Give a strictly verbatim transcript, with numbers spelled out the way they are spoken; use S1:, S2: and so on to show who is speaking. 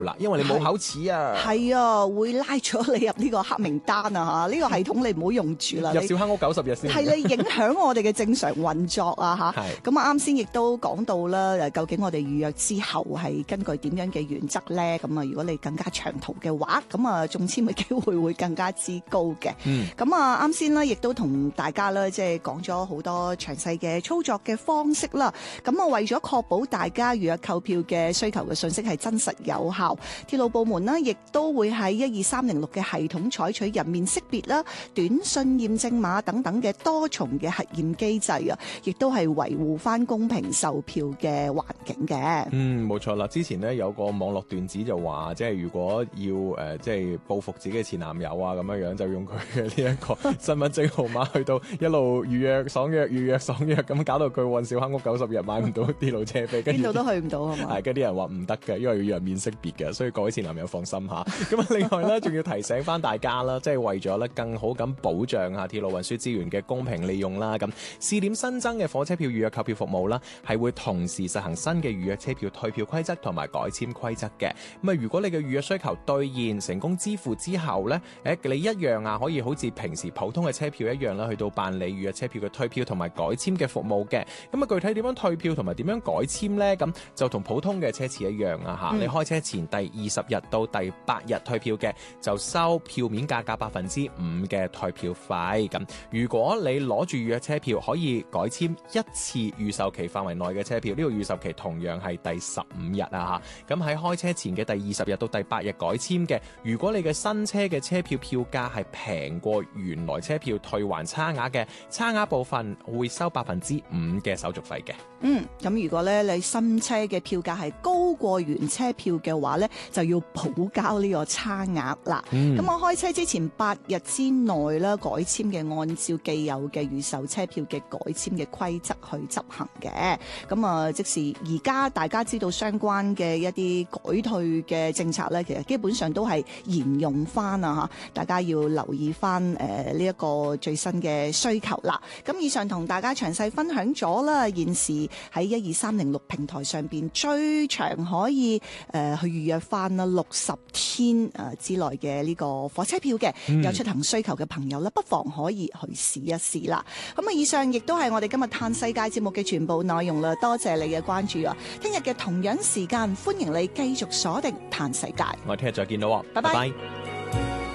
S1: 嗱，因為你冇口齒啊，
S2: 係啊，會拉咗你入呢個黑名單啊嚇！呢、這個系統你唔好用住啦，
S1: 入小黑屋九十日先
S2: 係你影響我哋嘅正常運作啊嚇！咁啊啱先亦都講到啦，究竟我哋預約之後係根據點樣嘅原則咧？咁啊，如果你更加長途嘅話，咁啊中籤嘅機會會更加之高嘅。咁啊啱先咧，亦都同大家咧即係講咗好多詳細嘅操作嘅方式啦。咁啊為咗確保大家預約購票嘅需求嘅信息係真實有效，鐵路部門呢亦都會喺一二三零六嘅系統採取人面識別啦、短信驗證碼等等嘅多重嘅核驗機制啊，亦都係維護翻公平售票嘅環境嘅。
S1: 嗯，冇錯啦。之前呢有個網絡段子就話，即係如果要誒、呃、即係報復自己嘅前男友啊咁樣樣，就用佢嘅呢一個身份證號碼去到一路預約爽約預約爽約咁，搞到佢混小黑屋九十日買唔到鐵路車飛，邊
S2: 度都去唔到係嘛？
S1: 係，跟啲人話唔得嘅，因為要人面識別嘅，所以各位前男友放心下。咁啊，另外咧，仲要提醒翻大家啦，即係為咗咧更好咁保障下鐵路運輸資源嘅公平利用啦。咁試點新增嘅火車票預約購票服務啦，係會同時實行新嘅預約車票退票規則同埋改簽規則嘅。咁啊，如果你嘅預約需求兌現成功支付之後咧，誒你一樣啊，可以好似平時普通嘅車票一樣啦，去到辦理預約車票嘅退票同埋改簽嘅服務嘅。咁啊，具體點樣退票同埋點樣改簽咧？咁就同普通嘅車次一樣啊嚇、嗯！你開車前第二十日到第八日退票嘅，就收票面價格百分之五嘅退票費。咁如果你攞住預約車票，可以改簽一次預售期範圍內嘅車票，呢、這個預售期同樣係第十五日啊嚇！咁喺開車前嘅第二十日到第八日改簽嘅，如果你嘅新車嘅車票票價係平過原來車票退還差額嘅，差額部分會收百分之五嘅手續費嘅。
S2: 嗯，咁如果咧你新車嘅票價係高過原車票嘅話咧，就要補交呢個差額啦。咁、嗯、我開車之前八日之內咧改簽嘅，按照既有嘅預售車票嘅改簽嘅規則去執行嘅。咁啊，即使而家大家知道相關嘅一啲改退嘅政策咧，其實基本上都係沿用翻啊嚇，大家要留意翻誒呢一個最新嘅需求啦。咁以上同大家詳細分享咗啦，現時喺一二三零六平台上邊最長可以誒、呃、去預約翻啦六十天誒之內嘅呢個火車票嘅、嗯、有出行需求嘅朋友咧，不妨可以去試一試啦。咁啊，以上亦都係我哋今日嘆世界節目嘅全部內容啦。多謝你嘅關注啊！聽日嘅同樣時間，歡迎你繼續鎖定嘆世界。
S1: 我哋聽日再見到，拜拜。拜拜。